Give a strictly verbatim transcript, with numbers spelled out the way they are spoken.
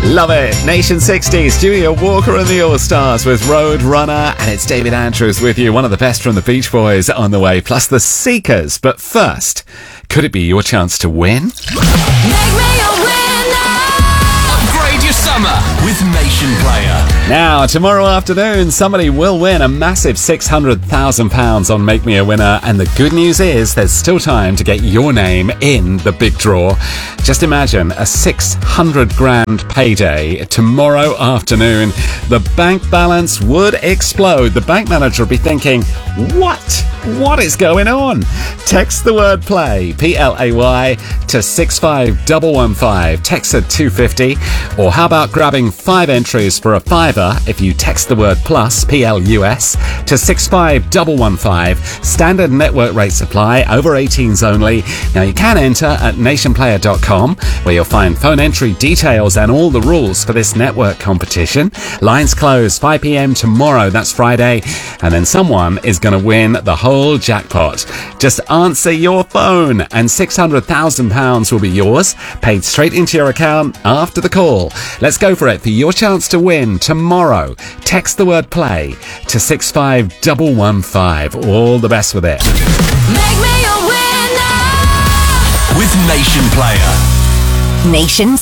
Love it. Nation sixties, Julia Walker and the All-Stars with Road Runner, and it's David Andrews with you, one of the best from the Beach Boys on the way, plus the Seekers. But first, could it be your chance to win? Make me a winner! Upgrade your summer with Nation Player. Now, tomorrow afternoon, somebody will win a massive six hundred thousand pounds on Make Me a Winner, and the good news is there's still time to get your name in the big draw. Just imagine a six hundred grand payday tomorrow afternoon. The bank balance would explode. The bank manager would be thinking, what? What is going on? Text the word play, P L A Y, to six five one one five. Text at two fifty. Or how about grabbing five entries for a fiver if you text the word plus, P L U S, to six five one one five. Standard network rates apply, over eighteens only. Now you can enter at nation player dot com, where you'll find phone entry details and all the rules for this network competition. Lines close five p.m. tomorrow, that's Friday, and then someone is going to win the whole jackpot. Just answer your phone and six hundred thousand pounds will be yours, paid straight into your account after the call. Let's go for it for your chance to win tomorrow. Text the word play to six five one one five. All the best with it. Make me a winner! With Nation Player. Nation